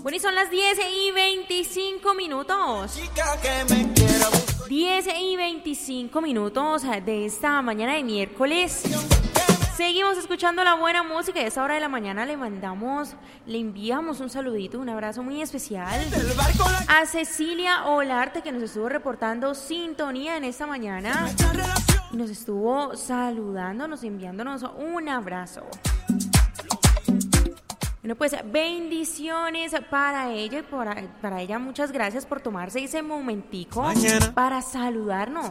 Bueno, y son las 10:25. 10:25 de esta mañana de miércoles. Seguimos escuchando la buena música y a esta hora de la mañana le enviamos un saludito, un abrazo muy especial a Cecilia Olarte, que nos estuvo reportando sintonía en esta mañana y nos estuvo saludándonos y enviándonos un abrazo. Bueno, pues bendiciones para ella y para ella muchas gracias por tomarse ese momentico para saludarnos.